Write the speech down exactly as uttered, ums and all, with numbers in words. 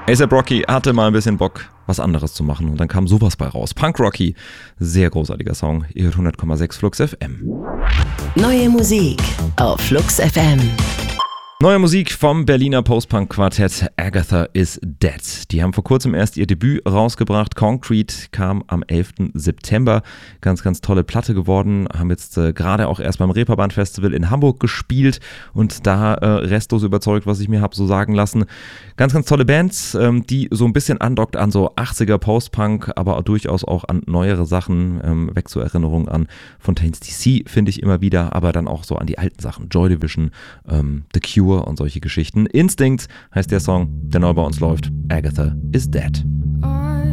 A$AP Rocky hatte mal ein bisschen Bock, was anderes zu machen und dann kam sowas bei raus. Punk Rocky, sehr großartiger Song. Ihr hört hundert Komma sechs Flux F M. Neue Musik auf Flux F M. Neue Musik vom Berliner Post-Punk-Quartett Agatha is Dead. Die haben vor kurzem erst ihr Debüt rausgebracht. Concrete kam am elften September. Ganz, ganz tolle Platte geworden. Haben jetzt äh, gerade auch erst beim Reeperbahn-Festival in Hamburg gespielt und da äh, restlos überzeugt, was ich mir habe so sagen lassen. Ganz, ganz tolle Bands, ähm, die so ein bisschen andockt an so achtziger Post-Punk, aber durchaus auch an neuere Sachen. Ähm, weg zur Erinnerung an Fontaines D C finde ich immer wieder, aber dann auch so an die alten Sachen. Joy Division, ähm, The Cure und solche Geschichten. Instinct heißt der Song, der neu bei uns läuft. Agatha is Dead. I